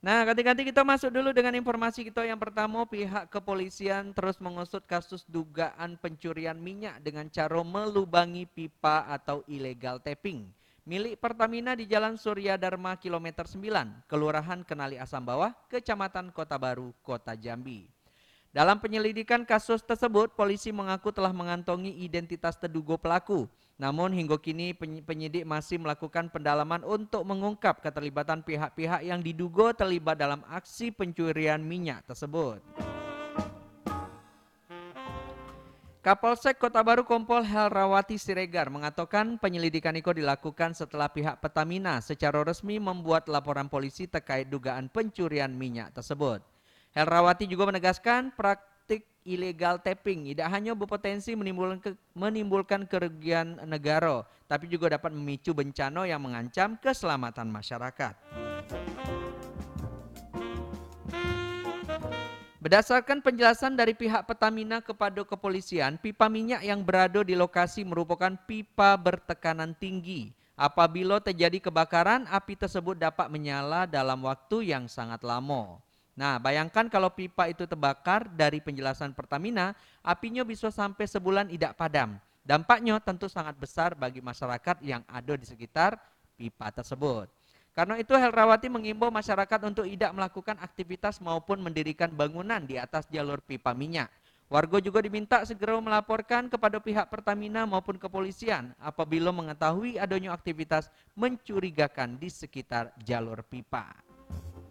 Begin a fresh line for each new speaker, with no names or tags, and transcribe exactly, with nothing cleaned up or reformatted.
Nah, ganti-ganti kita masuk dulu dengan informasi kita yang pertama. Pihak kepolisian terus mengusut kasus dugaan pencurian minyak dengan cara melubangi pipa atau illegal tapping milik Pertamina di Jalan Surya Dharma kilometer sembilan, Kelurahan Kenali Asam Bawah, Kecamatan Kota Baru, Kota Jambi. Dalam penyelidikan kasus tersebut, polisi mengaku telah mengantongi identitas terduga pelaku. Namun hingga kini penyidik masih melakukan pendalaman untuk mengungkap keterlibatan pihak-pihak yang diduga terlibat dalam aksi pencurian minyak tersebut. Kapolsek Kota Baru Kompol Helrawati Siregar mengatakan penyelidikan itu dilakukan setelah pihak Pertamina secara resmi membuat laporan polisi terkait dugaan pencurian minyak tersebut. Helrawati juga menegaskan praktik ilegal tapping tidak hanya berpotensi menimbulkan, ke, menimbulkan kerugian negara, tapi juga dapat memicu bencana yang mengancam keselamatan masyarakat. Berdasarkan penjelasan dari pihak Pertamina kepada kepolisian, pipa minyak yang berada di lokasi merupakan pipa bertekanan tinggi. Apabila terjadi kebakaran, api tersebut dapat menyala dalam waktu yang sangat lama. Nah, bayangkan kalau pipa itu terbakar, dari penjelasan Pertamina, apinya bisa sampai sebulan tidak padam. Dampaknya tentu sangat besar bagi masyarakat yang ada di sekitar pipa tersebut. Karena itu Helrawati mengimbau masyarakat untuk tidak melakukan aktivitas maupun mendirikan bangunan di atas jalur pipa minyak. Warga juga diminta segera melaporkan kepada pihak Pertamina maupun kepolisian apabila mengetahui adanya aktivitas mencurigakan di sekitar jalur pipa.